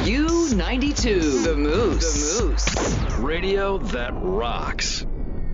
U92, The Moose. Radio that rocks.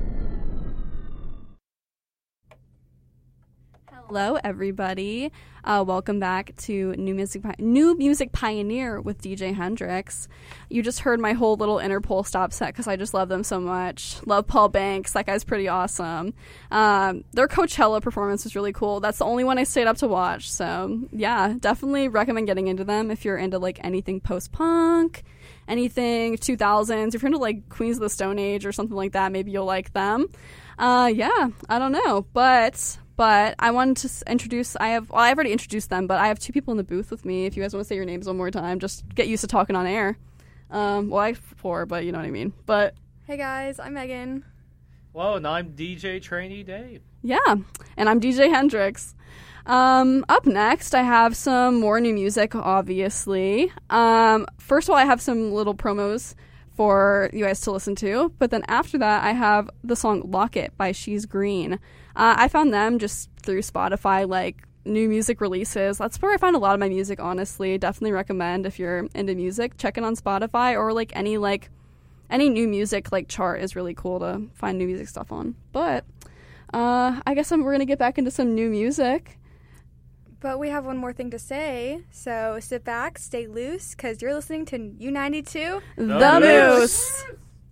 Hello, everybody. Welcome back to New Music Pioneer with DJ Hendrix. You just heard my whole little Interpol stop set because I just love them so much. Love Paul Banks. That guy's pretty awesome. Their Coachella performance was really cool. That's the only one I stayed up to watch. So, yeah, definitely recommend getting into them if you're into, like, anything post-punk, anything 2000s. If you're into, like, Queens of the Stone Age or something like that, maybe you'll like them. Yeah, I don't know. But I wanted to introduce, I've already introduced them, but I have two people in the booth with me. If you guys want to say your names one more time, just get used to talking on air. Well, I have four, but you know what I mean. But hey guys, I'm Megan. Whoa, and I'm DJ Trainee Dave. Yeah, and I'm DJ Hendrix. Up next, I have some more new music, obviously. First of all, I have some little promos for you guys to listen to, but then after that, I have the song Lock It by She's Green. I found them just through Spotify, like new music releases. That's where I find a lot of my music, honestly. Definitely recommend if you're into music, check it on Spotify, or like any new music like chart is really cool to find new music stuff on. But I guess we're going to get back into some new music. But we have one more thing to say, so sit back, stay loose, because you're listening to U92, The Moose.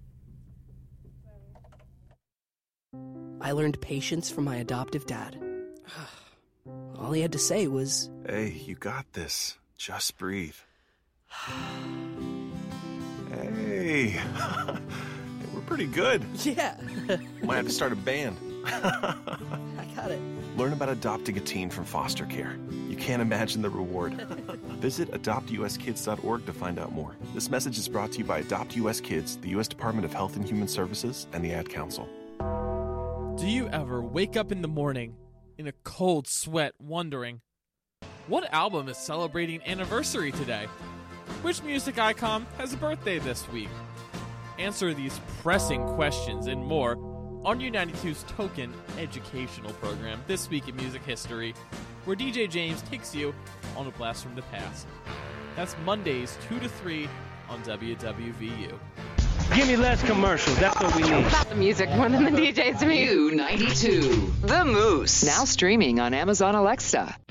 I learned patience from my adoptive dad. All he had to say was, "Hey, you got this. Just breathe." Hey, we're pretty good. yeah. Might have to start a band. I got it. Learn about adopting a teen from foster care. You can't imagine the reward. Visit adoptuskids.org to find out more. This message is brought to you by Adopt US Kids, the U.S. Department of Health and Human Services, and the Ad Council. Do you ever wake up in the morning in a cold sweat wondering, what album is celebrating anniversary today? Which music icon has a birthday this week? Answer these pressing questions and more on U92's token educational program, This Week in Music History, where DJ James takes you on a blast from the past. That's Mondays 2 to 3 on WWVU. Give me less commercials. That's what we need. The music more than the DJs to me. U92, The Moose. Now streaming on Amazon Alexa.